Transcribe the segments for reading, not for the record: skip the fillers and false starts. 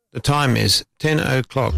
The time is 10 o'clock.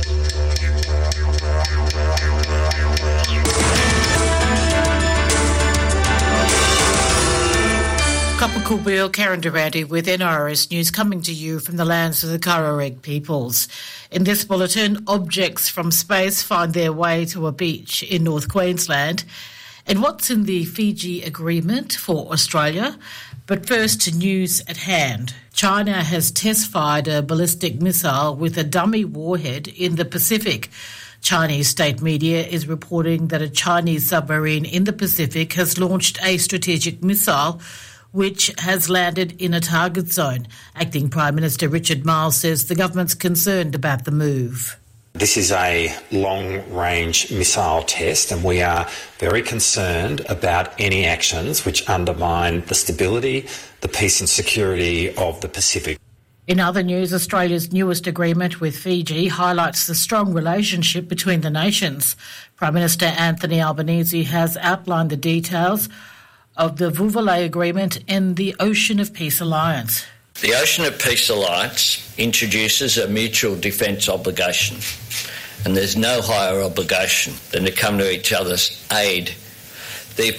Kapakubio, Karen Durante with NRS News coming to you from the lands of the Karaeg peoples. In this bulletin, objects from space find their way to a beach in North Queensland. And what's in the Fiji Agreement for Australia? But first to news at hand. China has test-fired a ballistic missile with a dummy warhead in the Pacific. Chinese state media is reporting that a Chinese submarine in the Pacific has launched a strategic missile which has landed in a target zone. Acting Prime Minister Richard Marles says the government's concerned about the move. This is a long-range missile test, and we are very concerned about any actions which undermine the stability, the peace and security of the Pacific. In other news, Australia's newest agreement with Fiji highlights the strong relationship between the nations. Prime Minister Anthony Albanese has outlined the details of the Vuvale Agreement and the Ocean of Peace Alliance. The Ocean of Peace Alliance introduces a mutual defence obligation, and there's no higher obligation than to come to each other's aid. The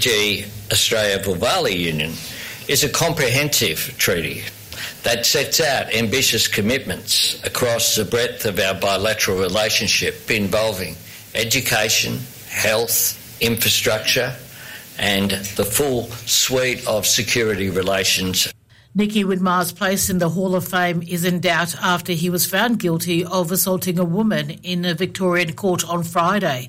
Fiji-Australia-Vuvale Union is a comprehensive treaty that sets out ambitious commitments across the breadth of our bilateral relationship involving education, health, infrastructure, and the full suite of security relations. Nicky Widmar's place in the Hall of Fame is in doubt after he was found guilty of assaulting a woman in a Victorian court on Friday.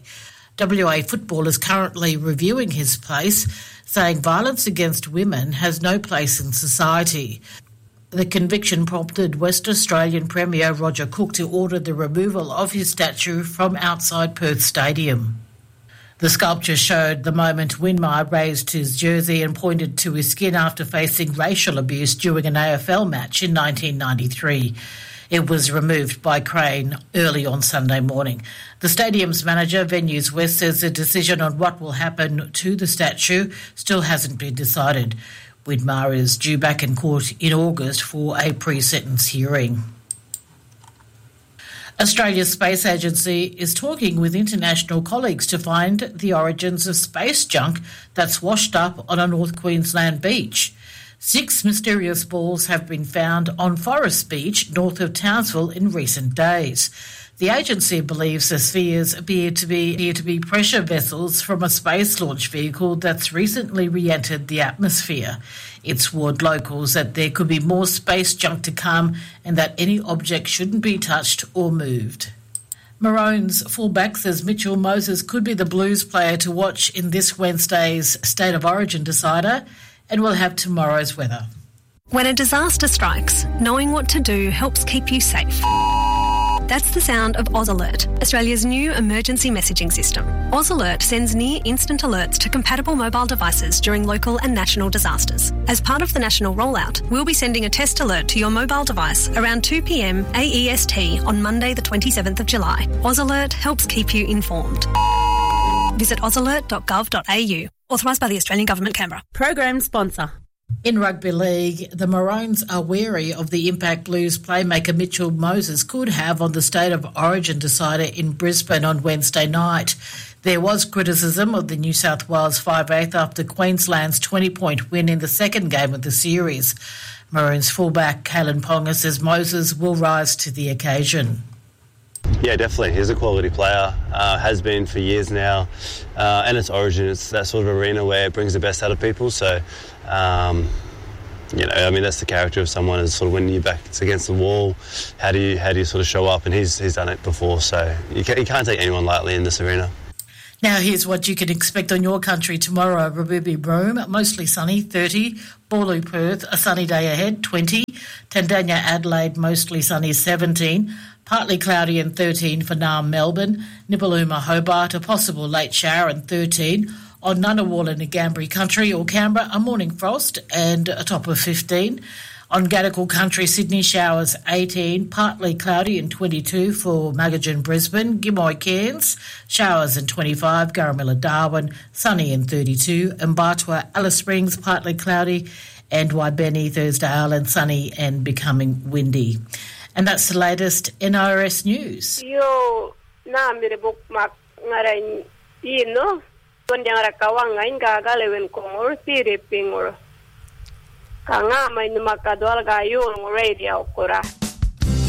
WA Football is currently reviewing his place, saying violence against women has no place in society. The conviction prompted West Australian Premier Roger Cook to order the removal of his statue from outside Perth Stadium. The sculpture showed the moment Widmar raised his jersey and pointed to his skin after facing racial abuse during an AFL match in 1993. It was removed by crane early on Sunday morning. The stadium's manager, Venues West, says the decision on what will happen to the statue still hasn't been decided. Widmar is due back in court in August for a pre-sentence hearing. Australia's space agency is talking with international colleagues to find the origins of space junk that's washed up on a North Queensland beach. 6 mysterious balls have been found on Forest Beach, north of Townsville, in recent days. The agency believes the spheres appear to be pressure vessels from a space launch vehicle that's recently re-entered the atmosphere. It's warned locals that there could be more space junk to come and that any object shouldn't be touched or moved. Maroons fullback says Mitchell Moses could be the Blues player to watch in this Wednesday's State of Origin decider, and we'll have tomorrow's weather. When a disaster strikes, knowing what to do helps keep you safe. That's the sound of AusAlert, Australia's new emergency messaging system. AusAlert sends near-instant alerts to compatible mobile devices during local and national disasters. As part of the national rollout, we'll be sending a test alert to your mobile device around 2 p.m. AEST on Monday the 27th of July. AusAlert helps keep you informed. Visit ausalert.gov.au. Authorised by the Australian Government, Canberra. Program sponsor. In rugby league, the Maroons are wary of the impact Blues playmaker Mitchell Moses could have on the State of Origin decider in Brisbane on Wednesday night. There was criticism of the New South Wales 5/8 after Queensland's 20-point win in the second game of the series. Maroons fullback Kalen Ponga says Moses will rise to the occasion. Yeah, definitely. He's a quality player, has been for years now, and it's Origin. It's that sort of arena where it brings the best out of people. So, that's the character of someone, is sort of when your back's against the wall, how do you sort of show up? And he's done it before, so you can't take anyone lightly in this arena. Now here's what you can expect on your country tomorrow. Rubibi Broome, mostly sunny, 30. Ballou Perth, a sunny day ahead, 20. Tandanya Adelaide, mostly sunny, 17. Partly cloudy and 13 for Naarm, Melbourne. Nibbaluma, Hobart, a possible late shower and 13. On Ngunnawal in the Ngambri Country or Canberra, a morning frost and a top of 15. On Gadigal Country, Sydney, showers 18, partly cloudy and 22 for Magajan, Brisbane. Gimoy, Cairns, showers and 25. Garramilla, Darwin, sunny and 32. Mbatwa, Alice Springs, partly cloudy. And Waibeni, Thursday Island, sunny and becoming windy. And that's the latest NRS news. Yo, na miribuk mak ngaran ino. Kondang rakawang ngain gagalewin kongor siripingor. Kanga may numakadwal gayong radio kura.